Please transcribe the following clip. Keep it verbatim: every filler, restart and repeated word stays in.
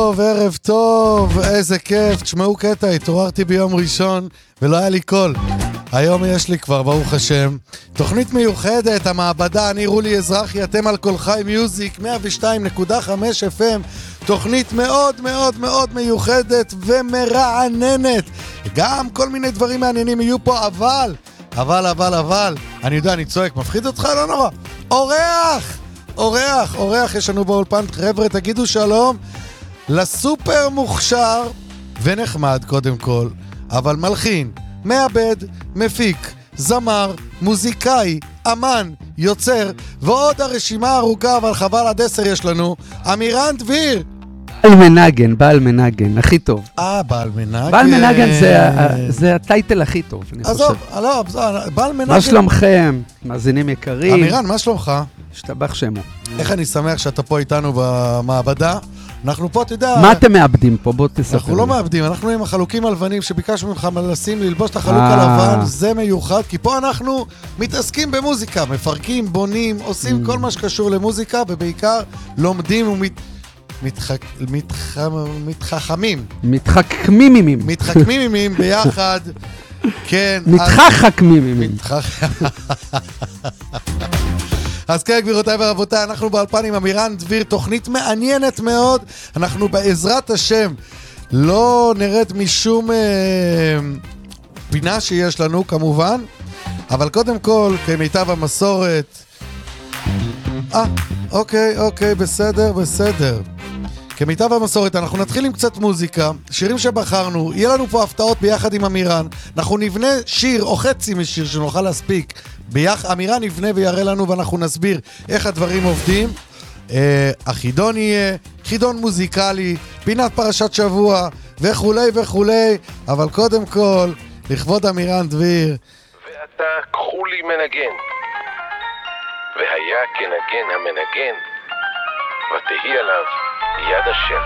טוב, ערב טוב, איזה כיף. תשמעו קטע, התעוררתי ביום ראשון ולא היה לי קול. היום יש לי כבר, ברוך השם. תוכנית מיוחדת, המעבדה, אני רולי אזרחי, אתם על כל חי מיוזיק, מאה ושתיים נקודה חמש אף אם. תוכנית מאוד מאוד מאוד מיוחדת ומרעננת. גם כל מיני דברים מעניינים יהיו פה, אבל, אבל, אבל, אבל, אני יודע, אני צועק, מפחיד אותך? לא נורא. אורח! אורח, אורח יש לנו באולפן. חבר'ה, תגידו שלום לסופר מוכשר ונחמד קודם כל, אבל מלחין, מעבד, מפיק, זמר, מוזיקאי, אמן, יוצר, ועוד הרשימה ארוכה, אבל חבל עד עשר יש לנו, אמירן דביר. בעל מנגן, בעל מנגן, הכי טוב. אה, בעל מנגן. בעל מנגן זה, זה הטייטל הכי טוב, אני חושב. עזוב, לא, בעל מנגן. מה שלומכם, מאזינים יקרים? אמירן, מה שלומך? השתבח שמו. איך אני שמח שאתה פה איתנו במעבדה. אנחנו פה, אתה יודע... מה אתם מאבדים פה? בוא תספר. אנחנו לא מאבדים, אנחנו עם החלוקים הלבנים שביקשנו ממך לשים ללבוש את החלוק הלבן, זה מיוחד, כי פה אנחנו מתעסקים במוזיקה, מפרקים, בונים, עושים כל מה שקשור למוזיקה, ובעיקר לומדים ומת... מתחק... מתח... מתחכמים. מתחכמים. מתחכמים ביחד. כן. מתחכמים. מתחכמים. אז כן, גבירותיי ורבותיי, אנחנו באולפן עם אמירן דביר, תוכנית מעניינת מאוד. אנחנו בעזרת השם לא נרד משום אה, פינה שיש לנו כמובן, אבל קודם כל, כמיטב המסורת... אה, אוקיי, אוקיי, בסדר, בסדר. כמיטב המסורת, אנחנו נתחיל עם קצת מוזיקה, שירים שבחרנו, יהיה לנו פה הפתעות ביחד עם אמירן, אנחנו נבנה שיר או חצי משיר שנוכל להספיק, ביחד, אמירן נבנה ויראה לנו ואנחנו נסביר איך הדברים עובדים, אה, החידון יהיה, חידון מוזיקלי, פינת פרשת שבוע וכולי וכולי, אבל קודם כל, לכבוד אמירן דביר. ואתה קחו לי מנגן, והיה כנגן המנגן, ותהי עליו יד השם.